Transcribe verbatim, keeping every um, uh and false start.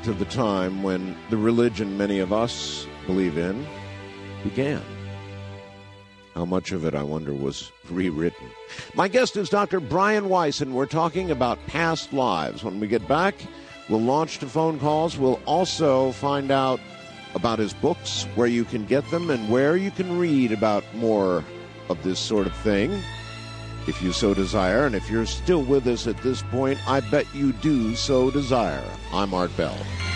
to the time when the religion many of us believe in began. How much of it, I wonder, was rewritten? My guest is Doctor Brian Weiss, and we're talking about past lives. When we get back, we'll launch to phone calls. We'll also find out about his books, where you can get them, and where you can read about more of this sort of thing, if you so desire. And if you're still with us at this point, I bet you do so desire. I'm Art Bell.